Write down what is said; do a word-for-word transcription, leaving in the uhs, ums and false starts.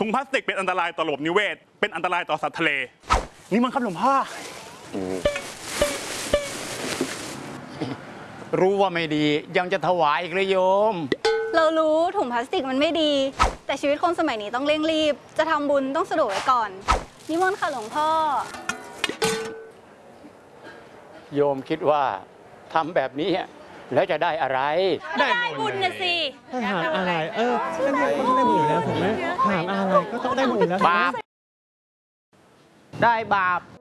ถุงพลาสติกเป็นอันตรายต่อระบบนิเวศเป็นอันตรายต่อสัตว์ทะเลนี่มันครับหลวงพ่อรู้ว่าไม่ดียังจะถวายอีกเลยโยมเรารู้ถุงพลาสติกมันไม่ดีแต่ชีวิตคนสมัยนี้ต้องเร่งรีบจะทำบุญต้องสะดวกไว้ก่อนนิมนต์ค่ะหลวงพ่อโยมคิดว่าทำแบบนี้แล้วจะได้อะไรได้บุญนะสิถามอะไรเออได้บุญก็ต้องได้บุญแล้วถูกไหมถามอะไรก็ต้องได้บุญแล้วบาปได้บาป